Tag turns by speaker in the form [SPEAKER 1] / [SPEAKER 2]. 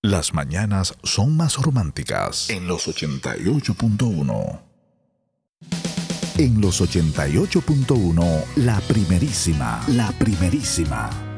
[SPEAKER 1] Las mañanas son más románticas en los 88.1. En los 88.1, la primerísima.